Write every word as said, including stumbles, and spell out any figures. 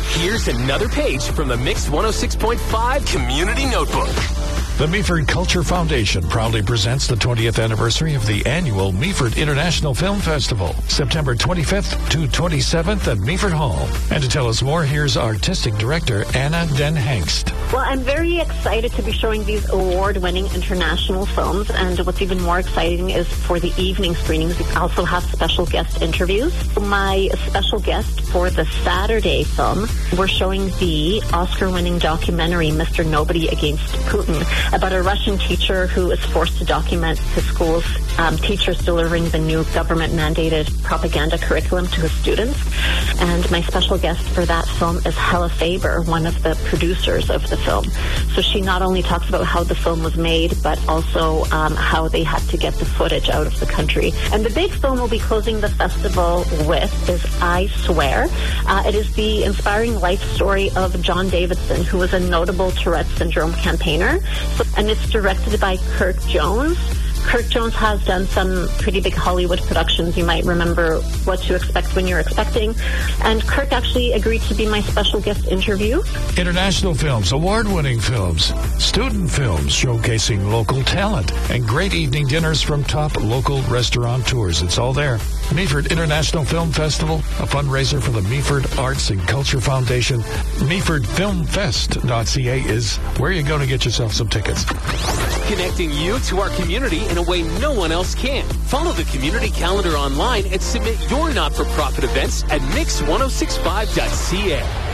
Here's another page from the Mix one oh six point five Community Notebook. The Meaford Culture Foundation proudly presents the twentieth anniversary of the annual Meaford International Film Festival, September twenty-fifth to twenty-seventh at Meaford Hall. And to tell us more, here's Artistic Director Anna Den Hengst. Well, I'm very excited to be showing these award-winning international films, and what's even more exciting is for the evening screenings, we also have special guest interviews. My special guest for the Saturday film, we're showing the Oscar-winning documentary, Mister Nobody Against Putin, about a Russian teacher who is forced to document his school's um, teachers delivering the new government-mandated propaganda curriculum to his students. And my special guest for that film is Hella Faber, one of the producers of the film. So she not only talks about how the film was made, but also um, how they had to get the footage out of the country. And the big film we'll be closing the festival with is I Swear. Uh, it is the inspiring life story of John Davidson, who was a notable Tourette syndrome campaigner. So, and it's directed by Kirk Jones. Kirk Jones has done some pretty big Hollywood productions. You might remember What to Expect When You're Expecting. And Kirk actually agreed to be my special guest interview. International films, award-winning films, student films showcasing local talent, and great evening dinners from top local restaurateurs. It's all there. Meaford International Film Festival, a fundraiser for the Meaford Arts and Culture Foundation. Meaford Film Fest dot c a is where you go to get yourself some tickets. Connecting you to our community in a way no one else can. Follow the community calendar online and submit your not-for-profit events at mix ten sixty-five dot c a.